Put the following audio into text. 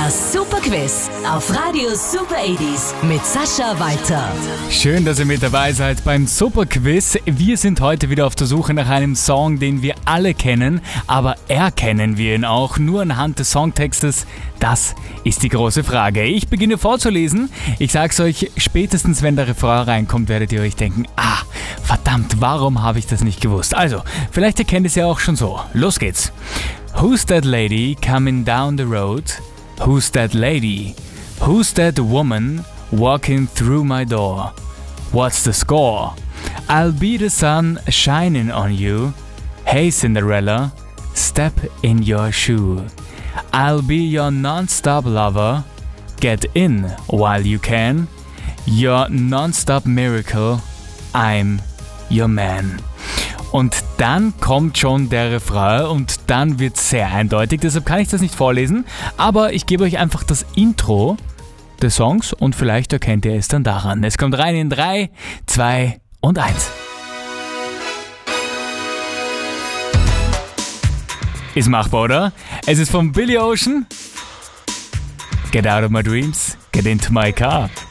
Das Super Quiz auf Radio Super 80s mit Sascha Walter. Schön, dass ihr mit dabei seid beim Super Quiz. Wir sind heute wieder auf der Suche nach einem Song, den wir alle kennen, aber erkennen wir ihn auch nur anhand des Songtextes? Das ist die große Frage. Ich beginne vorzulesen. Ich sag's euch, spätestens wenn der Refrain reinkommt, werdet ihr euch denken, verdammt, warum habe ich das nicht gewusst? Also, vielleicht erkennt ihr es ja auch schon so. Los geht's. Who's that lady coming down the road? Who's that lady? Who's that woman walking through my door? What's the score? I'll be the sun shining on you. Hey Cinderella, step in your shoe. I'll be your non-stop lover. Get in while you can. Your non-stop miracle. I'm your man. Und dann kommt schon der Refrain und dann wird es sehr eindeutig, deshalb kann ich das nicht vorlesen, aber ich gebe euch einfach das Intro des Songs und vielleicht erkennt ihr es dann daran. Es kommt rein in 3, 2 und 1. Ist machbar, oder? Es ist von Billy Ocean. Get out of my dreams, get into my car.